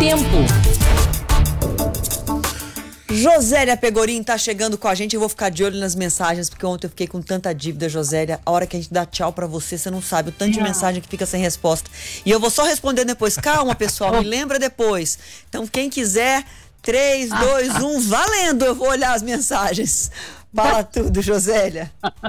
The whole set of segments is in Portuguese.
Tempo. Josélia Pegorim tá chegando com a gente. Eu vou ficar de olho nas mensagens, porque ontem eu fiquei com tanta dívida, Josélia. A hora que a gente dá tchau pra você não sabe o tanto de mensagem que fica sem resposta. E eu vou só responder depois. Calma, pessoal, me lembra depois. Então, quem quiser, 3, 2, 1, valendo! Eu vou olhar as mensagens. Fala tudo, Josélia.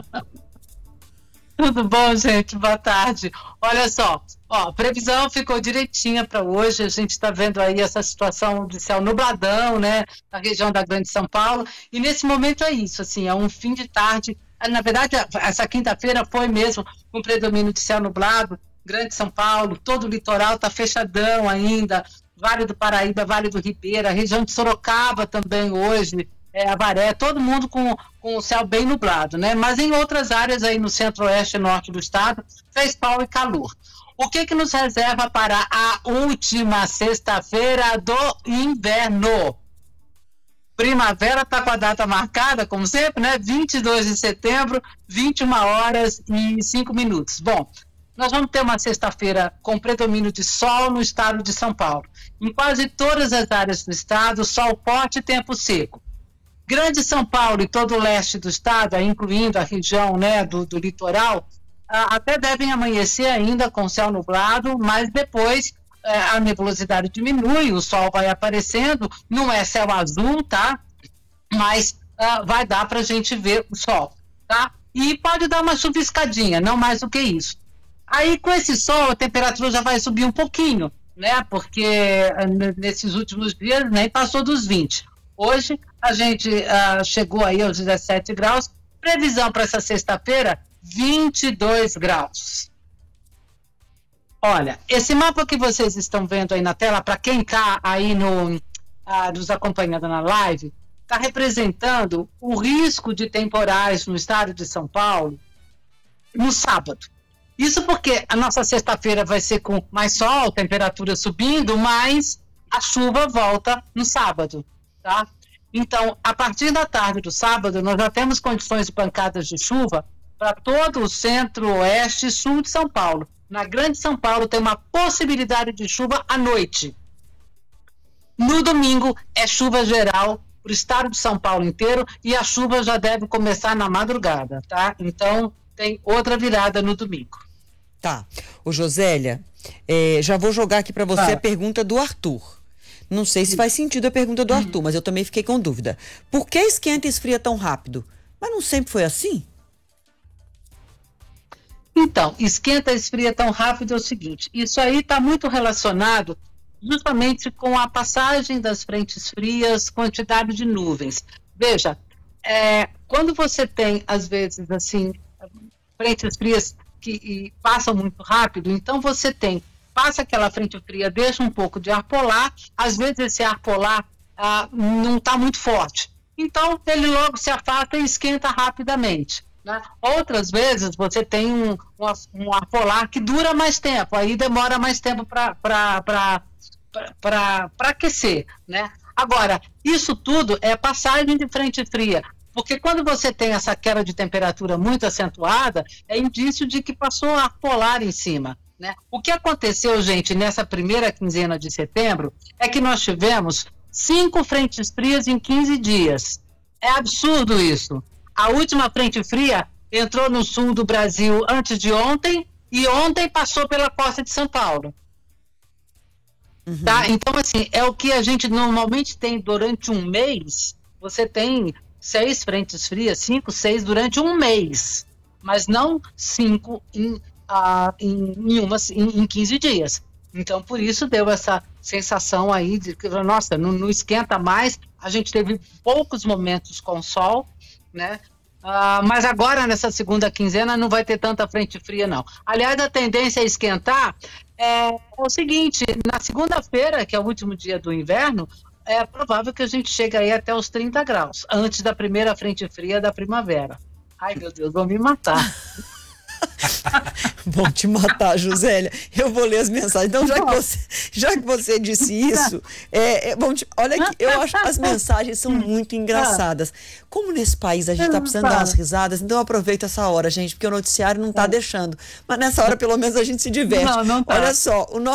Tudo bom, gente? Boa tarde. Olha só, a previsão ficou direitinha para hoje. A gente está vendo aí essa situação de céu nubladão, né, na região da Grande São Paulo. E nesse momento é isso, assim, é um fim de tarde. Na verdade, essa quinta-feira foi mesmo um predomínio de céu nublado. Grande São Paulo, todo o litoral está fechadão ainda. Vale do Paraíba, Vale do Ribeira, a região de Sorocaba também hoje. Avaré, todo mundo com o céu bem nublado, né? Mas em outras áreas aí no centro-oeste e norte do estado, fez pau e calor. O que nos reserva para a última sexta-feira do inverno? Primavera está com a data marcada, como sempre, né? 22 de setembro, 21 horas e 5 minutos. Bom, nós vamos ter uma sexta-feira com predomínio de sol no estado de São Paulo. Em quase todas as áreas do estado, sol forte e tempo seco. Grande São Paulo e todo o leste do estado, incluindo a região, né, do litoral, até devem amanhecer ainda com céu nublado, mas depois a nebulosidade diminui, o sol vai aparecendo, não é céu azul, tá? Mas vai dar para a gente ver o sol, tá? E pode dar uma chuviscadinha, não mais do que isso. Aí com esse sol a temperatura já vai subir um pouquinho, né? Porque nesses últimos dias nem passou dos 20. Hoje a gente chegou aí aos 17 graus, previsão para essa sexta-feira, 22 graus. Olha, esse mapa que vocês estão vendo aí na tela, para quem está aí nos acompanhando na live, está representando o risco de temporais no estado de São Paulo no sábado. Isso porque a nossa sexta-feira vai ser com mais sol, temperatura subindo, mas a chuva volta no sábado. Tá? Então, a partir da tarde do sábado, nós já temos condições de pancadas de chuva para todo o centro-oeste e sul de São Paulo. Na Grande São Paulo tem uma possibilidade de chuva à noite. No domingo é chuva geral para o estado de São Paulo inteiro e a chuva já deve começar na madrugada, tá? Então, tem outra virada no domingo. Tá. Ô, Josélia, já vou jogar aqui para você a pergunta do Arthur. Não sei se faz sentido a pergunta do Arthur, mas eu também fiquei com dúvida. Por que esquenta e esfria tão rápido? Mas não sempre foi assim? Então, esquenta e esfria tão rápido é o seguinte, isso aí está muito relacionado justamente com a passagem das frentes frias, quantidade de nuvens. Veja, quando você tem, às vezes, assim, frentes frias que passam muito rápido, então você passa aquela frente fria, deixa um pouco de ar polar, às vezes esse ar polar não está muito forte. Então, ele logo se afasta e esquenta rapidamente. Né? Outras vezes, você tem um ar polar que dura mais tempo, aí demora mais tempo para aquecer. Né? Agora, isso tudo é passagem de frente fria, porque quando você tem essa queda de temperatura muito acentuada, é indício de que passou ar polar em cima. Né? O que aconteceu, gente, nessa primeira quinzena de setembro é que nós tivemos 5 frentes frias em 15 dias. É absurdo isso. A última frente fria entrou no sul do Brasil antes de ontem e ontem passou pela costa de São Paulo. Uhum. Tá? Então, assim, é o que a gente normalmente tem durante um mês. Você tem 6 frentes frias, 5, 6 durante um mês, mas não 5 em 15 dias. Então, por isso deu essa sensação aí de que, nossa, não esquenta mais. A gente teve poucos momentos com sol, né? Mas agora, nessa segunda quinzena, não vai ter tanta frente fria, não. Aliás, a tendência a esquentar é o seguinte, na segunda-feira, que é o último dia do inverno, é provável que a gente chegue aí até os 30 graus, antes da primeira frente fria da primavera. Ai, meu Deus, vão me matar. Vão te matar, Josélia. Eu vou ler as mensagens. Então, já que você disse isso, olha aqui, eu acho que as mensagens são muito engraçadas. Como nesse país a gente tá precisando dar umas risadas, então aproveita essa hora, gente, porque o noticiário não tá deixando. Mas nessa hora, pelo menos, a gente se diverte. Não tá. Olha só, o